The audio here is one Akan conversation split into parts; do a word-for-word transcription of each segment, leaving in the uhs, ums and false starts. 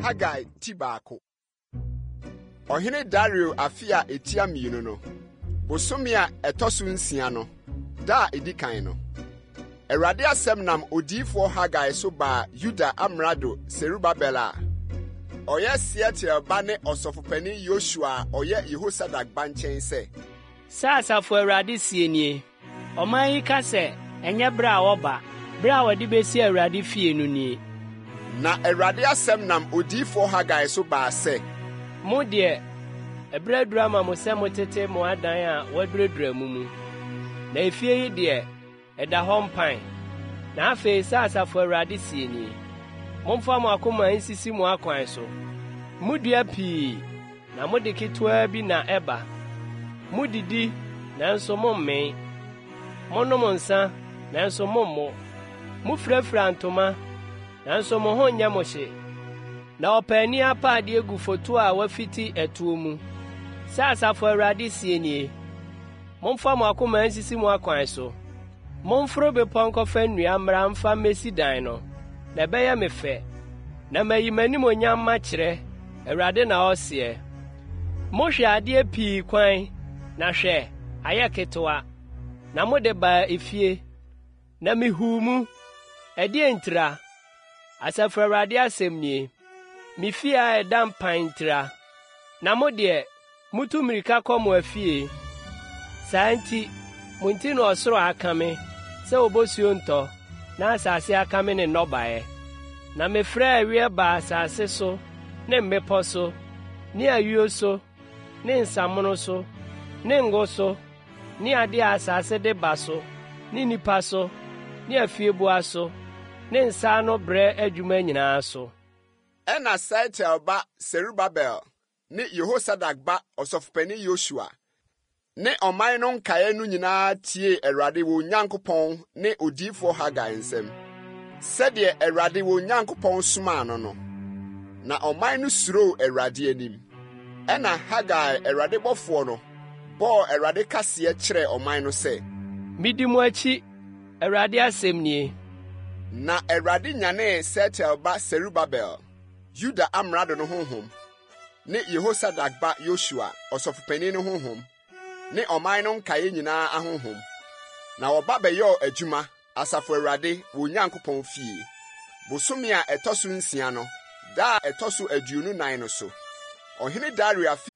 Hagai Tibako. Ohene Dario afia etia mienu no. Bosomia etosu nsia no. Da edikan no. Erade asem nam odifo Hagai so ba Yuda amrado Serubabela. Oye Seatel bane osofopani Yoshua oye Yehosadak banchen se. Sasa fo Erade sienie. Oman yi ka se enye bra woba. Bra wadi besi Erade fie no ni. Na Erade asem nam odifo Hagai so ba se. Mo de ebredura ma mo se mo tete mo adan a wadredura mu mu. Na efie yi de eda hompan. Na afe sasa fo Erade sienie. Momfa mo akoma nsisi mo akwan so. Mudua pii na mode ketwa bi na eba. Mudidi na nso momme. Monom nsa na nso mommo. Mufrafra ntoma na nso mo honya mohye. Na opani apade egu foto a wafiti etuo mu. Sasa fo Erade sienie. Momfa mo akoma nsisi mo akwan so. Momfro be ponkofa nnua mra mfa mesi dan no. Na bɛyɛ me fɛ na mayi m'anim onyam ma kyerɛ Awurade na ɔseɛ mohwɛ adeɛ pii kwan na hwɛ ayɛ ketewa na mode ba efie na mihu mu ɛdeɛ ntira Asafo Awurade asɛm nie me fie a ɛda mpan ntira na mode mutu mmirika kɔ mo afie saa nti mo nti na ɔsoro aka me sɛ obosuo ntɔ na asase aka me ne nnɔbae na mefrɛ awie ba asase so ne mmepɔ so ne ayuo so ne nsamono so ne ngo so ne ade a asase de ba so ne nipa so ne afiebua so ne nsa no brɛ adwuma nyinaa so. Ɛna Seatel ba Serubabel ne Yehosadak ba Osofopani Yoshua ne ɔman no nkae no nyinaa tie Awurade wo Nyankopɔn ne odifo Hagai nsɛm. Sɛdeɛ Awurade wo Nyankopɔn soma no no. Na ɔman no suro Awurade anim. Ɛna Hagai Awurade bɔfoɔ no bɔɔ Awurade kaseɛ kyerɛ ɔman no sɛ, midi mo akyi Awurade asɛm nie. Na Awurade nyane Seatel ba Serubabel, Yuda amrado no honhom, ne Yehosadak ba Yoshua ɔsɔfopani no honhom, ne ɔman no nkae nyinaa ahonhom. Na wɔba bɛyɛ adwuma Asafo Awurade wo Nyankopɔn fie. Bosome a ɛtɔ so nsia no, da a ɛtɔ so aduonu nan no so. Ɔhene Dario afi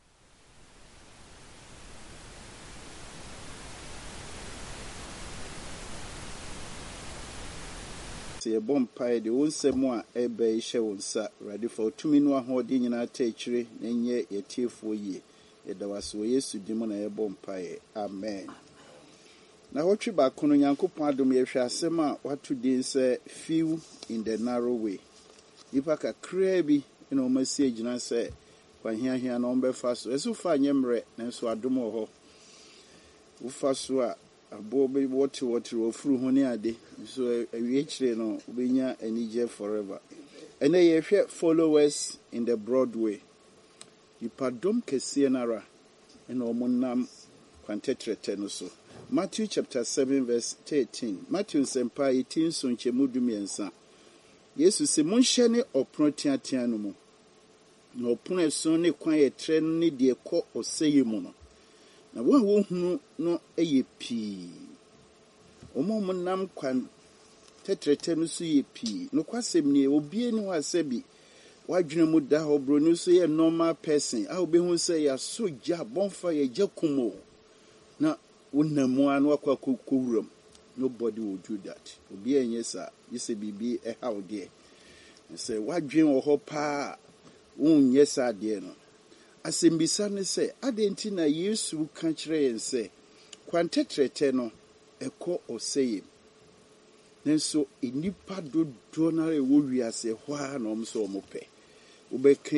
yɛbɔ mpae de wo nsɛm a ɛbɛ hyɛ wo nsa Awurade fa otumi no ahoɔden nyinaa ta akyire na nyɛ yɛtiefoɔ yie. Yɛda wase wɔ Yesu din mu na yɛbɔ mpae. Amen. Na wɔtwe baako no Nyankopɔn adom yɛhwɛ asɛm a wato din sɛ few in the narrow way. Nipa kakraa bi na wɔn asi agyina sɛ kwahiahia na wɔn bɛfa so. Ɛso fa nyɛ mmerɛ nanso adom wɔ hɔ. Wofa so a aboɔ bɛ wɔte wɔte wɔfuru ho ne ade. So awie kyerɛ no wobɛnya anigye forever. Ɛnɛ yɛhwɛ followers in the broad way. Nipa dom kɛseɛ nara na wɔn nam kwantetrɛtɛ no so. Matthew chapter seven verse thirteen. Matthew nsɛmpa eighteen so nkyɛmu dumiɛnsa. Yesu sɛ monhyɛ ne ɔpono teatea no mu. Na ɔpono ɛso ne kwan yɛtrɛ no ne deɛ kɔ ɔsɛe mu no. Na wɔn a wɔhunu no ɛyɛ pii. Wɔn a wɔnam kwan tetrɛtɛ no so yɛ pii. No kwasɛm nie obie ne hɔ asɛ bi. Wadwene mu da hɔ bro no so yɛ normal person. A wobɛhu sɛ yɛaso gya bɔmfa yɛ gya kumo. Na unamu anu akwa kukuram. Nobody will do that. Obi enye sa yese bibi e how there. Say wadwen wo ho pa unye sa de no. Asembisa ne say adenti na Yesu ka kire yen say kwantetrete no ekọ oseye. Nenso enipa dodo na ewo wiase hwa na omso omope. Obeka